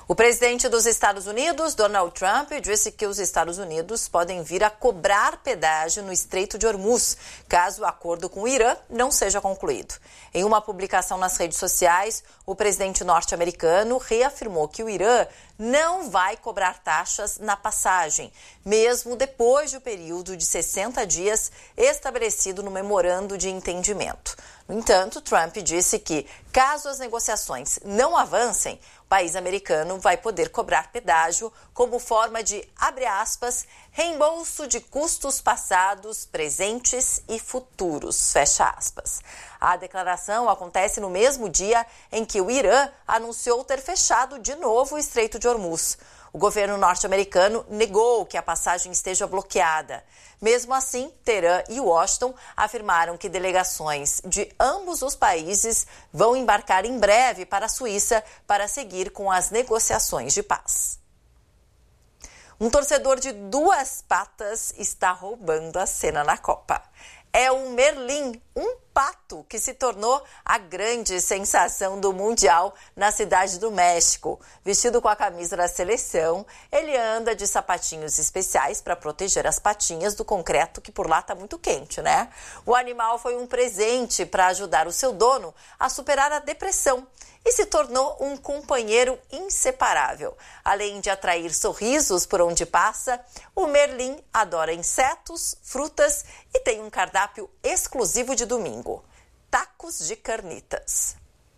O presidente dos Estados Unidos, Donald Trump, disse que os Estados Unidos podem vir a cobrar pedágio no Estreito de Hormuz, caso o acordo com o Irã não seja concluído. Em uma publicação nas redes sociais, o presidente norte-americano reafirmou que o Irã não vai cobrar taxas na passagem, mesmo depois do período de 60 dias estabelecido no memorando de entendimento. No entanto, Trump disse que, caso as negociações não avancem, o país americano vai poder cobrar pedágio como forma de, abre aspas, reembolso de custos passados, presentes e futuros, fecha aspas. A declaração acontece no mesmo dia em que o Irã anunciou ter fechado de novo o Estreito de Hormuz. O governo norte-americano negou que a passagem esteja bloqueada. Mesmo assim, Teherã e Washington afirmaram que delegações de ambos os países vão embarcar em breve para a Suíça para seguir com as negociações de paz. Um torcedor de duas patas está roubando a cena na Copa. É o Merlin, um pato que se tornou a grande sensação do Mundial na Cidade do México. Vestido com a camisa da seleção, ele anda de sapatinhos especiais para proteger as patinhas do concreto, que por lá está muito quente, né? O animal foi um presente para ajudar o seu dono a superar a depressão e se tornou um companheiro inseparável. Além de atrair sorrisos por onde passa, o Merlin adora insetos, frutas e tem um cardápio exclusivo de domingo: tacos de carnitas.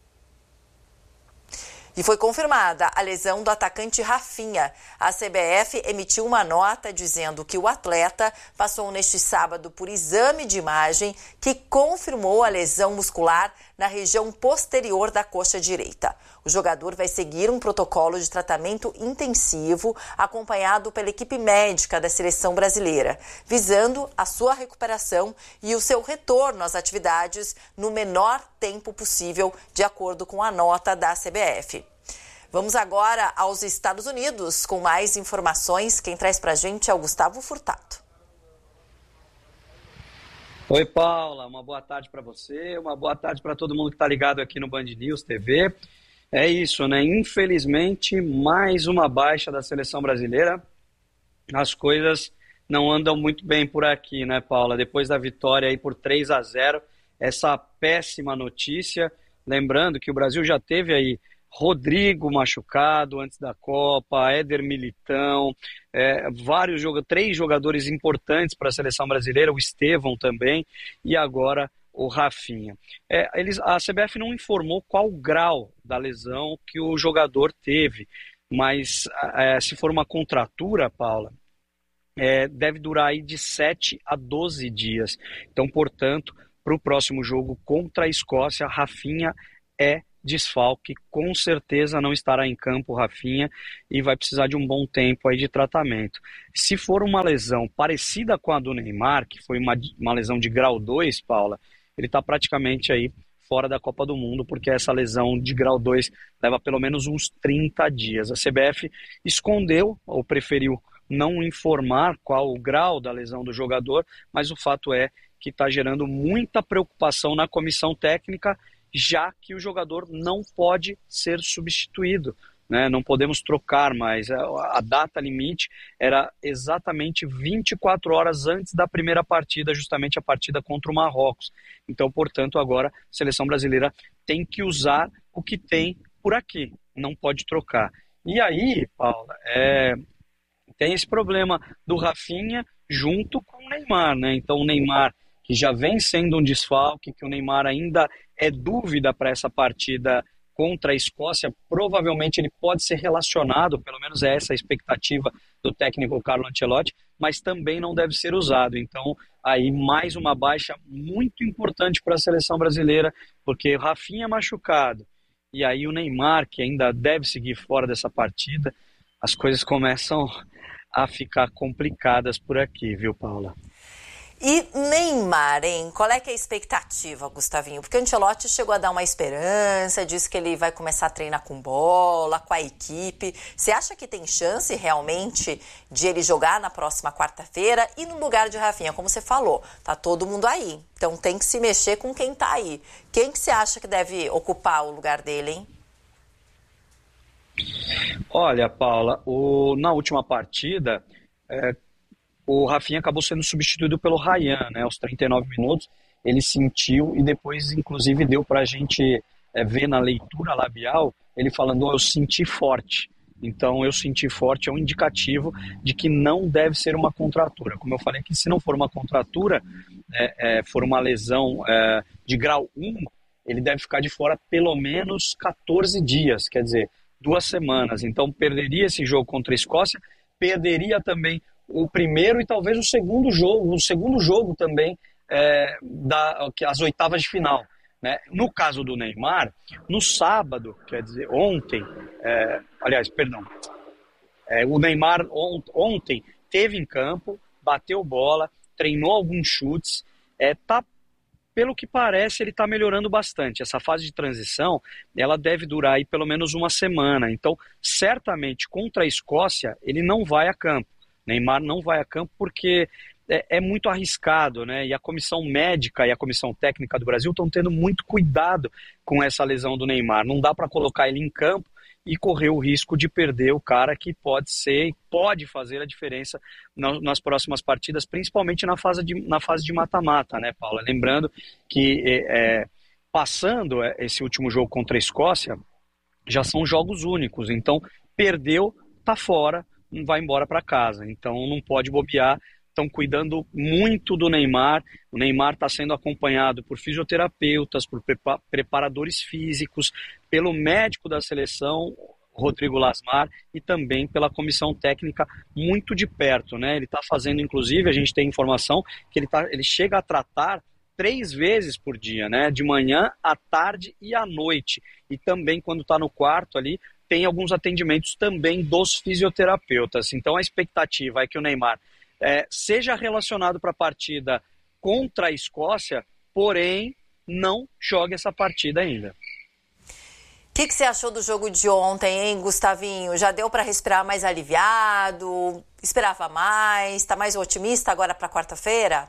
E foi confirmada a lesão do atacante Rafinha. A CBF emitiu uma nota dizendo que o atleta passou neste sábado por exame de imagem que confirmou a lesão muscular na região posterior da coxa direita. O jogador vai seguir um protocolo de tratamento intensivo acompanhado pela equipe médica da seleção brasileira, visando a sua recuperação e o seu retorno às atividades no menor tempo possível, de acordo com a nota da CBF. Vamos agora aos Estados Unidos com mais informações. Quem traz pra gente é o Gustavo Furtado. Oi, Paula, uma boa tarde para você, uma boa tarde para todo mundo que está ligado aqui no Band News TV. É isso, né? Infelizmente, mais uma baixa da seleção brasileira. As coisas não andam muito bem por aqui, né, Paula? Depois da vitória aí por 3-0, essa péssima notícia. Lembrando que o Brasil já teve aí Rodrigo machucado antes da Copa, Éder Militão, três jogadores importantes para a seleção brasileira, o Estevão também, e agora o Rafinha. A CBF não informou qual o grau da lesão que o jogador teve, mas se for uma contratura, Paula, deve durar aí de 7 a 12 dias. Então, portanto, para o próximo jogo contra a Escócia, Rafinha é desfalque, com certeza não estará em campo o Rafinha e vai precisar de um bom tempo aí de tratamento. Se for uma lesão parecida com a do Neymar, que foi uma lesão de grau 2, Paula, ele está praticamente aí fora da Copa do Mundo, porque essa lesão de grau 2 leva pelo menos uns 30 dias. A CBF escondeu ou preferiu não informar qual o grau da lesão do jogador, mas o fato é que está gerando muita preocupação na comissão técnica, já que o jogador não pode ser substituído, né? Não podemos trocar mais. A data limite era exatamente 24 horas antes da primeira partida, justamente a partida contra o Marrocos. Então, portanto, agora a seleção brasileira tem que usar o que tem por aqui, não pode trocar. E aí, Paula, tem esse problema do Rafinha junto com o Neymar, né? Então o Neymar, que já vem sendo um desfalque, que o Neymar ainda é dúvida para essa partida contra a Escócia, provavelmente ele pode ser relacionado, pelo menos é essa a expectativa do técnico Carlo Ancelotti, mas também não deve ser usado. Então, aí mais uma baixa muito importante para a seleção brasileira, porque o Rafinha machucado, e aí o Neymar, que ainda deve seguir fora dessa partida, as coisas começam a ficar complicadas por aqui, viu, Paula? E Neymar, hein? Qual é que é a expectativa, Gustavinho? Porque o Ancelotti chegou a dar uma esperança, disse que ele vai começar a treinar com bola, com a equipe. Você acha que tem chance realmente de ele jogar na próxima quarta-feira? E no lugar de Rafinha, como você falou, tá todo mundo aí. Então tem que se mexer com quem tá aí. Quem que você acha que deve ocupar o lugar dele, hein? Olha, Paula, na última partida, o Rafinha acabou sendo substituído pelo Ryan, né? Aos 39 minutos, ele sentiu e depois, inclusive, deu para a gente ver na leitura labial, ele falando, eu senti forte. Então, eu senti forte é um indicativo de que não deve ser uma contratura. Como eu falei que se não for uma contratura, for uma lesão de grau 1, ele deve ficar de fora pelo menos 14 dias, quer dizer, 2 semanas. Então, perderia esse jogo contra a Escócia, perderia também o primeiro e talvez o segundo jogo também, as oitavas de final. Né? No caso do Neymar, no sábado, quer dizer, ontem, o Neymar ontem teve em campo, bateu bola, treinou alguns chutes, pelo que parece, ele está melhorando bastante. Essa fase de transição, ela deve durar aí pelo menos 1 semana. Então, certamente, contra a Escócia, ele não vai a campo. Neymar não vai a campo porque é muito arriscado, né? E a comissão médica e a comissão técnica do Brasil estão tendo muito cuidado com essa lesão do Neymar. Não dá para colocar ele em campo e correr o risco de perder o cara que pode fazer a diferença nas próximas partidas, principalmente na fase de mata-mata, né, Paula? Lembrando que passando esse último jogo contra a Escócia, já são jogos únicos, então perdeu, tá fora, vai embora para casa, então não pode bobear. Estão cuidando muito do Neymar. O Neymar está sendo acompanhado por fisioterapeutas, por preparadores físicos, pelo médico da seleção, Rodrigo Lasmar, e também pela comissão técnica muito de perto, né? Ele está fazendo, inclusive, a gente tem informação que ele chega a tratar 3 vezes por dia, né? De manhã, à tarde e à noite. E também, quando está no quarto ali, tem alguns atendimentos também dos fisioterapeutas. Então, a expectativa é que o Neymar seja relacionado para a partida contra a Escócia, porém não jogue essa partida ainda. O que você achou do jogo de ontem, hein, Gustavinho? Já deu para respirar mais aliviado? Esperava mais? Está mais otimista agora para quarta-feira?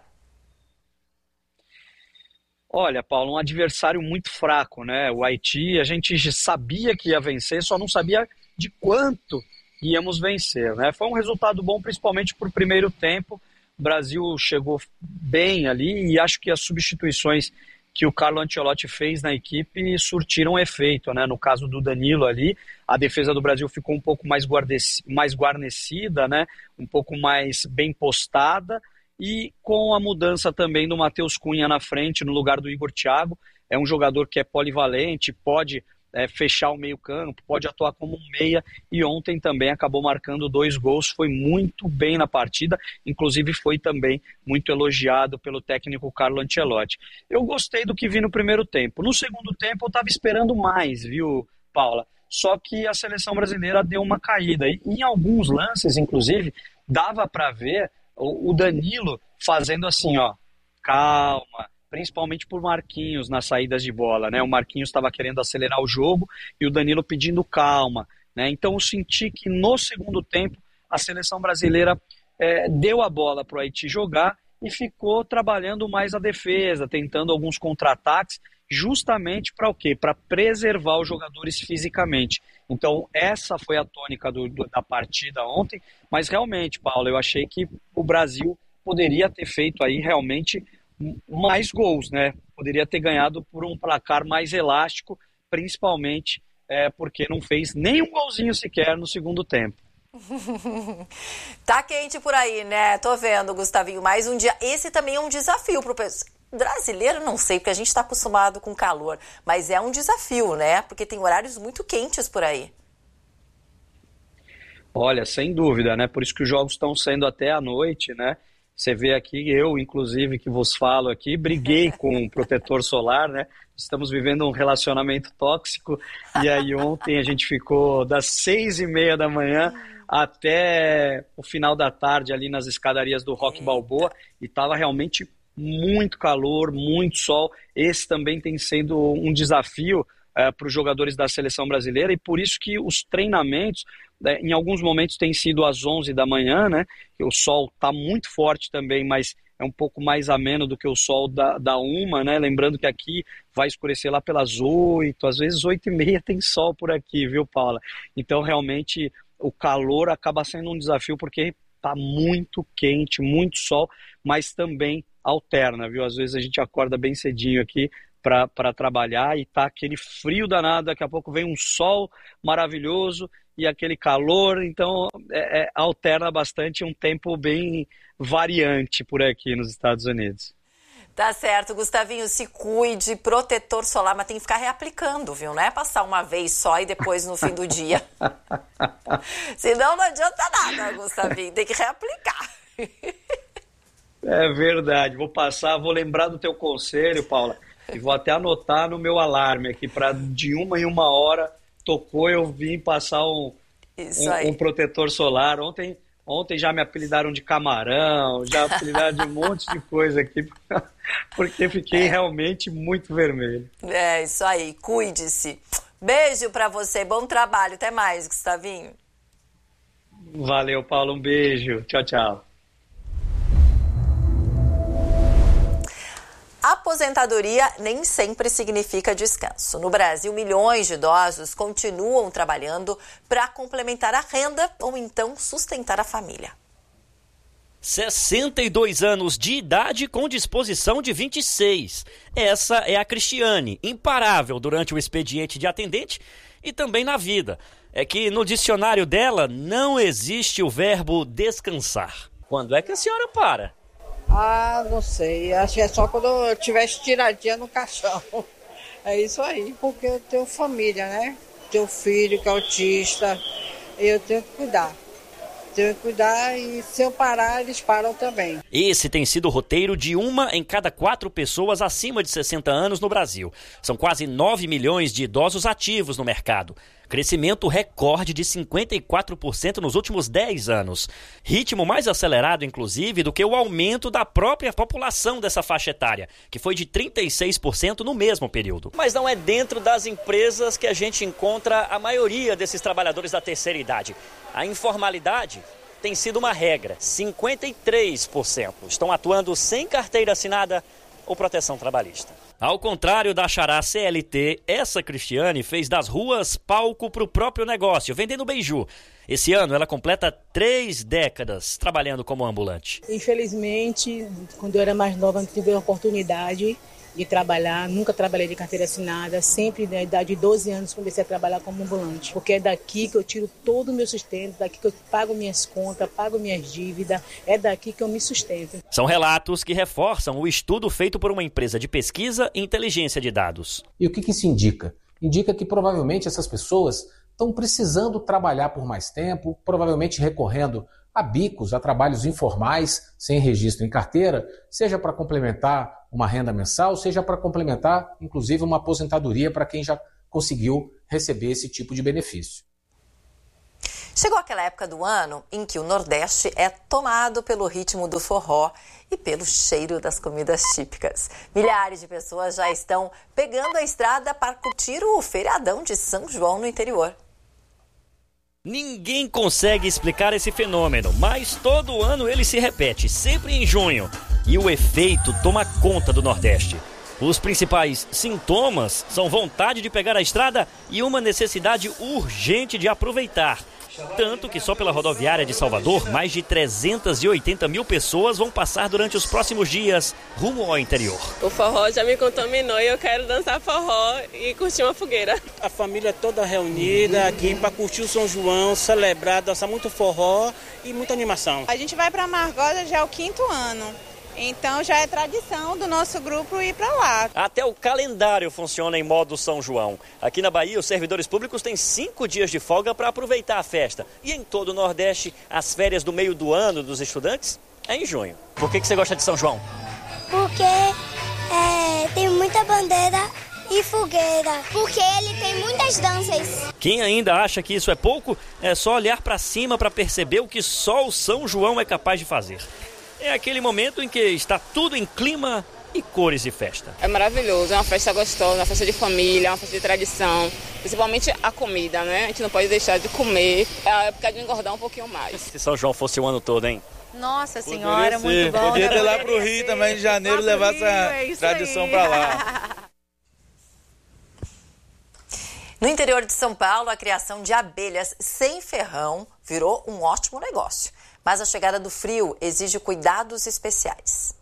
Olha, Paulo, um adversário muito fraco, né? O Haiti, a gente sabia que ia vencer, só não sabia de quanto íamos vencer, né? Foi um resultado bom, principalmente por primeiro tempo. O Brasil chegou bem ali e acho que as substituições que o Carlo Ancelotti fez na equipe surtiram efeito, né? No caso do Danilo ali, a defesa do Brasil ficou um pouco mais guarnecida, né? Um pouco mais bem postada, e com a mudança também do Matheus Cunha na frente, no lugar do Igor Thiago. É um jogador que é polivalente, pode fechar o meio-campo, pode atuar como um meia, e ontem também acabou marcando 2 gols, foi muito bem na partida, inclusive foi também muito elogiado pelo técnico Carlo Ancelotti. Eu gostei do que vi no primeiro tempo. No segundo tempo eu estava esperando mais, viu, Paula? Só que a seleção brasileira deu uma caída, e em alguns lances, inclusive, dava para ver o Danilo fazendo assim, ó, calma, principalmente por Marquinhos nas saídas de bola, né? O Marquinhos estava querendo acelerar o jogo e o Danilo pedindo calma, né? Então eu senti que no segundo tempo a seleção brasileira deu a bola para o Haiti jogar e ficou trabalhando mais a defesa, tentando alguns contra-ataques, justamente para o quê? Para preservar os jogadores fisicamente. Então essa foi a tônica da partida ontem, mas realmente, Paulo, eu achei que o Brasil poderia ter feito aí realmente mais gols, né? Poderia ter ganhado por um placar mais elástico, principalmente porque não fez nem um golzinho sequer no segundo tempo. Tá quente por aí, né? Tô vendo, Gustavinho, mais um dia. Esse também é um desafio pro brasileiro, não sei, porque a gente tá acostumado com calor, mas é um desafio, né? Porque tem horários muito quentes por aí. Olha, sem dúvida, né? Por isso que os jogos estão sendo até à noite, né? Você vê aqui, eu, inclusive, que vos falo aqui, briguei com o protetor solar, né? Estamos vivendo um relacionamento tóxico, e aí ontem a gente ficou das 6h30 da manhã até o final da tarde ali nas escadarias do Rock Balboa, e estava realmente muito calor, muito sol. Esse também tem sido um desafio para os jogadores da seleção brasileira, e por isso que os treinamentos, em alguns momentos tem sido às 11 da manhã, né? O sol está muito forte também, mas é um pouco mais ameno do que o sol da 1, né? Lembrando que aqui vai escurecer lá pelas 8, às vezes 8h30 tem sol por aqui, viu, Paula? Então, realmente, o calor acaba sendo um desafio porque está muito quente, muito sol, mas também alterna, viu? Às vezes a gente acorda bem cedinho aqui para trabalhar e tá aquele frio danado, daqui a pouco vem um sol maravilhoso e aquele calor, então alterna bastante, um tempo bem variante por aqui nos Estados Unidos. Tá certo, Gustavinho, se cuide, protetor solar, mas tem que ficar reaplicando, viu? Não é passar uma vez só e depois no fim do dia. Senão não adianta nada, Gustavinho, tem que reaplicar. É verdade, vou lembrar do teu conselho, Paula, e vou até anotar no meu alarme aqui, para de 1 em 1 hora, tocou, eu vim passar um protetor solar. Ontem já me apelidaram de camarão, já apelidaram de um monte de coisa aqui, porque fiquei realmente muito vermelho. É, isso aí, cuide-se. Beijo pra você, bom trabalho, até mais, Gustavinho. Valeu, Paulo, um beijo, tchau, tchau. Aposentadoria nem sempre significa descanso. No Brasil, milhões de idosos continuam trabalhando para complementar a renda ou então sustentar a família. 62 anos de idade com disposição de 26. Essa é a Cristiane, imparável durante o expediente de atendente e também na vida. É que no dicionário dela não existe o verbo descansar. Quando é que a senhora para? Ah, não sei. Acho que é só quando eu estiver estiradinha no caixão. É isso aí. Porque eu tenho família, né? Tenho filho que é autista. E eu tenho que cuidar. Tenho que cuidar e se eu parar, eles param também. Esse tem sido o roteiro de 1 em cada 4 pessoas acima de 60 anos no Brasil. São quase 9 milhões de idosos ativos no mercado. Crescimento recorde de 54% nos últimos 10 anos. Ritmo mais acelerado, inclusive, do que o aumento da própria população dessa faixa etária, que foi de 36% no mesmo período. Mas não é dentro das empresas que a gente encontra a maioria desses trabalhadores da terceira idade. A informalidade tem sido uma regra. 53% estão atuando sem carteira assinada ou proteção trabalhista. Ao contrário da xará CLT, essa Cristiane fez das ruas palco para o próprio negócio, vendendo beiju. Esse ano ela completa 3 décadas trabalhando como ambulante. Infelizmente, quando eu era mais nova, não tive a oportunidade de trabalhar, nunca trabalhei de carteira assinada, sempre na idade de 12 anos comecei a trabalhar como ambulante, porque é daqui que eu tiro todo o meu sustento, daqui que eu pago minhas contas, pago minhas dívidas, é daqui que eu me sustento. São relatos que reforçam o estudo feito por uma empresa de pesquisa e inteligência de dados. E o que isso indica? Indica que provavelmente essas pessoas estão precisando trabalhar por mais tempo, provavelmente recorrendo a bicos, a trabalhos informais, sem registro em carteira, seja para complementar uma renda mensal, seja para complementar, inclusive, uma aposentadoria para quem já conseguiu receber esse tipo de benefício. Chegou aquela época do ano em que o Nordeste é tomado pelo ritmo do forró e pelo cheiro das comidas típicas. Milhares de pessoas já estão pegando a estrada para curtir o feriadão de São João no interior. Ninguém consegue explicar esse fenômeno, mas todo ano ele se repete, sempre em junho. E o efeito toma conta do Nordeste. Os principais sintomas são vontade de pegar a estrada e uma necessidade urgente de aproveitar. Tanto que só pela rodoviária de Salvador, mais de 380 mil pessoas vão passar durante os próximos dias rumo ao interior. O forró já me contaminou e eu quero dançar forró e curtir uma fogueira. A família toda reunida aqui para curtir o São João, celebrar, dançar muito forró e muita animação. A gente vai para Amargosa já é o 5º ano. Então já é tradição do nosso grupo ir para lá. Até o calendário funciona em modo São João. Aqui na Bahia, os servidores públicos têm 5 dias de folga para aproveitar a festa. E em todo o Nordeste, as férias do meio do ano dos estudantes é em junho. Por que você gosta de São João? Porque tem muita bandeira e fogueira. Porque ele tem muitas danças. Quem ainda acha que isso é pouco, é só olhar para cima para perceber o que só o São João é capaz de fazer. É aquele momento em que está tudo em clima e cores de festa. É maravilhoso, é uma festa gostosa, uma festa de família, uma festa de tradição. Principalmente a comida, né? A gente não pode deixar de comer. É a época de engordar um pouquinho mais. Se São João fosse o ano todo, hein? Nossa senhora, muito bom. Podia ter lá pro Rio também, em janeiro, levar essa tradição para lá. No interior de São Paulo, a criação de abelhas sem ferrão virou um ótimo negócio. Mas a chegada do frio exige cuidados especiais.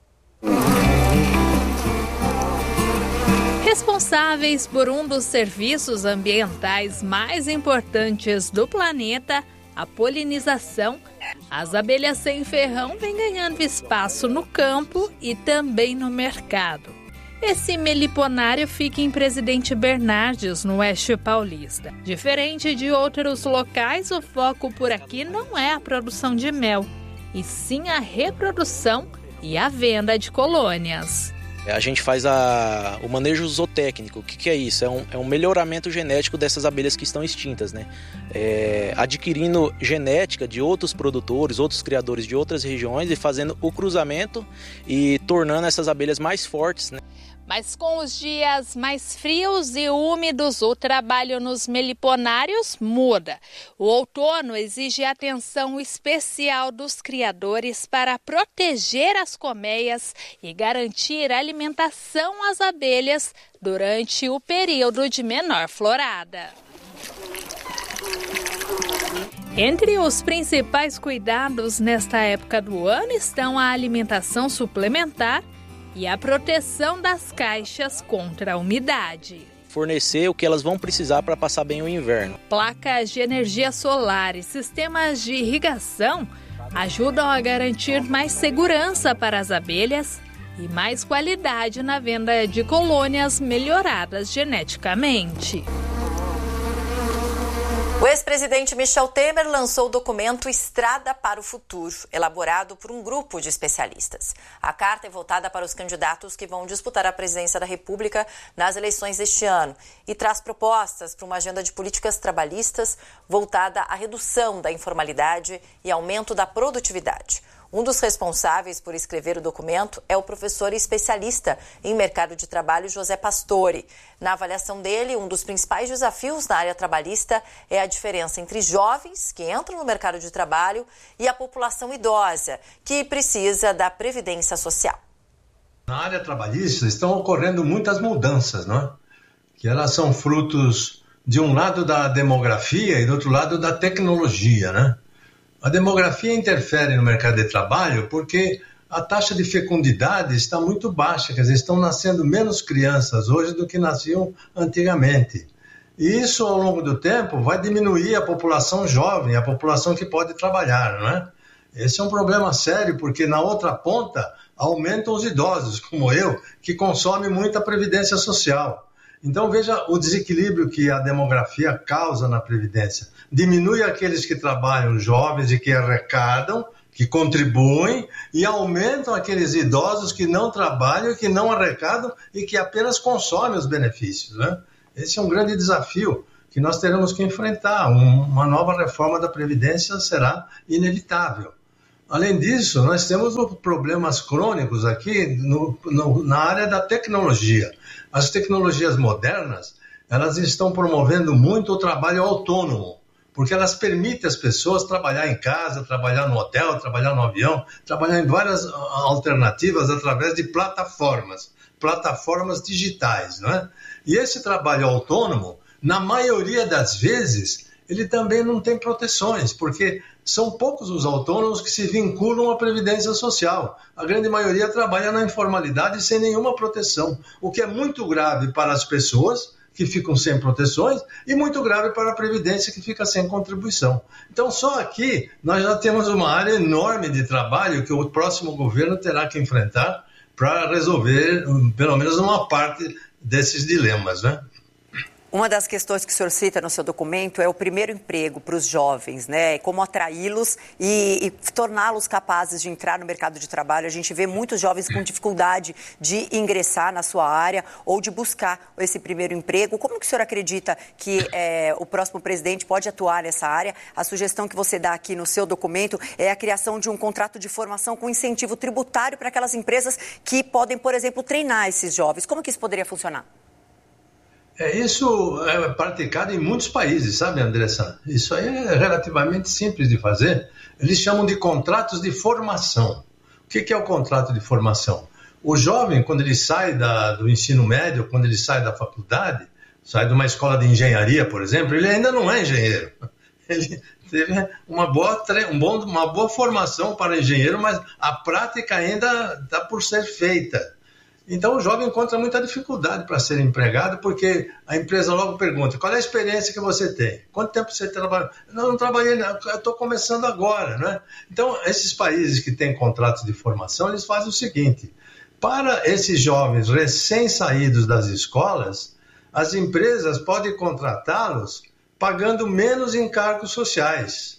Responsáveis por um dos serviços ambientais mais importantes do planeta, a polinização, as abelhas sem ferrão vêm ganhando espaço no campo e também no mercado. Esse meliponário fica em Presidente Bernardes, no Oeste Paulista. Diferente de outros locais, o foco por aqui não é a produção de mel, e sim a reprodução e a venda de colônias. A gente faz o manejo zootécnico. O que é isso? É um melhoramento genético dessas abelhas que estão extintas, né? Adquirindo genética de outros produtores, outros criadores de outras regiões e fazendo o cruzamento e tornando essas abelhas mais fortes, né? Mas com os dias mais frios e úmidos, o trabalho nos meliponários muda. O outono exige atenção especial dos criadores para proteger as colmeias e garantir alimentação às abelhas durante o período de menor florada. Entre os principais cuidados nesta época do ano estão a alimentação suplementar e a proteção das caixas contra a umidade. Fornecer o que elas vão precisar para passar bem o inverno. Placas de energia solar e sistemas de irrigação ajudam a garantir mais segurança para as abelhas e mais qualidade na venda de colônias melhoradas geneticamente. O ex-presidente Michel Temer lançou o documento Estrada para o Futuro, elaborado por um grupo de especialistas. A carta é voltada para os candidatos que vão disputar a presidência da República nas eleições deste ano e traz propostas para uma agenda de políticas trabalhistas voltada à redução da informalidade e aumento da produtividade. Um dos responsáveis por escrever o documento é o professor e especialista em mercado de trabalho José Pastore. Na avaliação dele, um dos principais desafios na área trabalhista é a diferença entre jovens que entram no mercado de trabalho e a população idosa, que precisa da previdência social. Na área trabalhista estão ocorrendo muitas mudanças, não é? Que elas são frutos, de um lado, da demografia e do outro lado, da tecnologia, né? A demografia interfere no mercado de trabalho porque a taxa de fecundidade está muito baixa, quer dizer, estão nascendo menos crianças hoje do que nasciam antigamente. E isso, ao longo do tempo, vai diminuir a população jovem, a população que pode trabalhar, não é? Esse é um problema sério, porque na outra ponta aumentam os idosos, como eu, que consomem muita previdência social. Então veja o desequilíbrio que a demografia causa na previdência. Diminui aqueles que trabalham jovens e que arrecadam, que contribuem, e aumentam aqueles idosos que não trabalham, que não arrecadam e que apenas consomem os benefícios, né? Esse é um grande desafio que nós teremos que enfrentar. Uma nova reforma da Previdência será inevitável. Além disso, nós temos problemas crônicos aqui na área da tecnologia. As tecnologias modernas, elas estão promovendo muito o trabalho autônomo, porque elas permitem às pessoas trabalhar em casa, trabalhar no hotel, trabalhar no avião, trabalhar em várias alternativas através de plataformas digitais, não é? E esse trabalho autônomo, na maioria das vezes, ele também não tem proteções, porque são poucos os autônomos que se vinculam à Previdência Social. A grande maioria trabalha na informalidade sem nenhuma proteção, o que é muito grave para as pessoas que ficam sem proteções e muito grave para a Previdência que fica sem contribuição. Então, só aqui nós já temos uma área enorme de trabalho que o próximo governo terá que enfrentar para resolver, pelo menos, uma parte desses dilemas, né? Uma das questões que o senhor cita no seu documento é o primeiro emprego para os jovens, né? Como atraí-los e torná-los capazes de entrar no mercado de trabalho. A gente vê muitos jovens com dificuldade de ingressar na sua área ou de buscar esse primeiro emprego. Como que o senhor acredita que o próximo presidente pode atuar nessa área? A sugestão que você dá aqui no seu documento é a criação de um contrato de formação com incentivo tributário para aquelas empresas que podem, por exemplo, treinar esses jovens. Como que isso poderia funcionar? Isso é praticado em muitos países, sabe, Andressa? Isso aí é relativamente simples de fazer. Eles chamam de contratos de formação. O que é o contrato de formação? O jovem, quando ele sai do ensino médio, quando ele sai da faculdade, sai de uma escola de engenharia, por exemplo, ele ainda não é engenheiro. Ele teve uma boa formação para engenheiro, mas a prática ainda está por ser feita. Então o jovem encontra muita dificuldade para ser empregado, porque a empresa logo pergunta: qual é a experiência que você tem? Quanto tempo você trabalha? Não trabalhei, eu estou começando agora, né? Então esses países que têm contratos de formação, eles fazem o seguinte: para esses jovens recém-saídos das escolas, as empresas podem contratá-los pagando menos encargos sociais.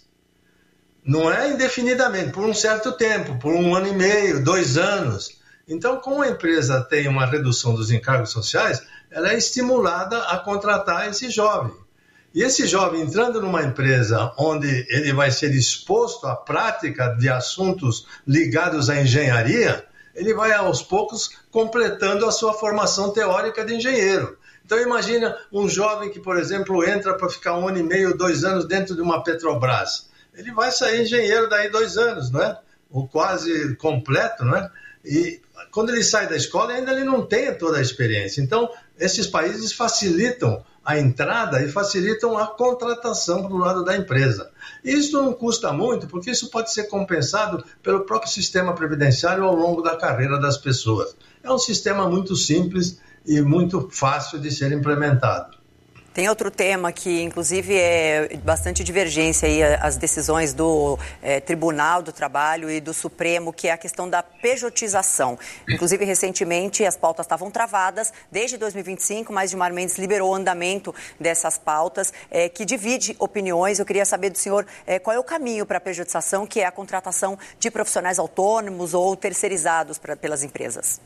Não é indefinidamente, por um certo tempo, por 1 ano e meio, 2 anos. Então, como a empresa tem uma redução dos encargos sociais, ela é estimulada a contratar esse jovem. E esse jovem, entrando numa empresa onde ele vai ser exposto à prática de assuntos ligados à engenharia, ele vai aos poucos completando a sua formação teórica de engenheiro. Então imagina um jovem que, por exemplo, entra para ficar 1 ano e meio, 2 anos dentro de uma Petrobras. Ele vai sair engenheiro daí 2 anos, não é? Ou quase completo, não é? E quando ele sai da escola, ainda ele não tem toda a experiência. Então, esses países facilitam a entrada e facilitam a contratação do lado da empresa. Isso não custa muito, porque isso pode ser compensado pelo próprio sistema previdenciário ao longo da carreira das pessoas. É um sistema muito simples e muito fácil de ser implementado. Tem outro tema que, inclusive, é bastante divergência aí, as decisões do Tribunal do Trabalho e do Supremo, que é a questão da pejotização. Inclusive, recentemente, as pautas estavam travadas. Desde 2025, mas Gilmar Mendes liberou o andamento dessas pautas, que divide opiniões. Eu queria saber do senhor qual é o caminho para a pejotização, que é a contratação de profissionais autônomos ou terceirizados pelas empresas.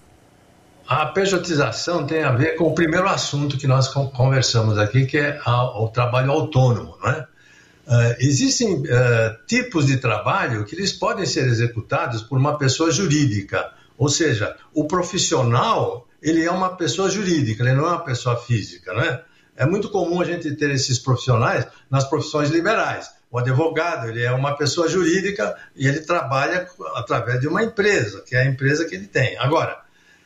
A pejotização tem a ver com o primeiro assunto que nós conversamos aqui, que é o trabalho autônomo, não é? Existem tipos de trabalho que eles podem ser executados por uma pessoa jurídica, ou seja, o profissional, ele é uma pessoa jurídica, ele não é uma pessoa física, não é? É muito comum a gente ter esses profissionais nas profissões liberais. O advogado, ele é uma pessoa jurídica e ele trabalha através de uma empresa, que é a empresa que ele tem. Agora,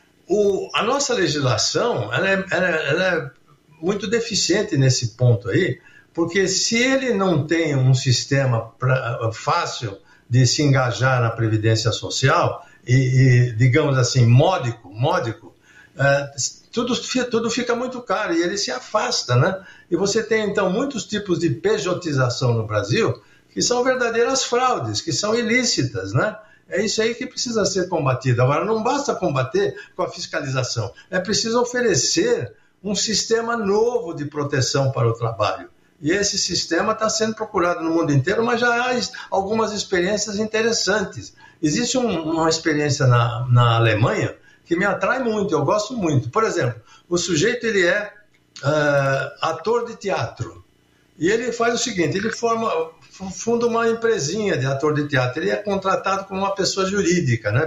a nossa legislação ela é muito deficiente nesse ponto aí, porque se ele não tem um sistema fácil de se engajar na Previdência Social e digamos assim, módico, tudo fica muito caro e ele se afasta, né? E você tem, então, muitos tipos de pejotização no Brasil que são verdadeiras fraudes, que são ilícitas, né? É isso aí que precisa ser combatido. Agora, não basta combater com a fiscalização. É preciso oferecer um sistema novo de proteção para o trabalho. E esse sistema está sendo procurado no mundo inteiro, mas já há algumas experiências interessantes. Existe uma experiência na Alemanha que me atrai muito, eu gosto muito. Por exemplo, o sujeito ele é ator de teatro. E ele faz o seguinte, ele funda uma empresinha de ator de teatro, ele é contratado como uma pessoa jurídica, né?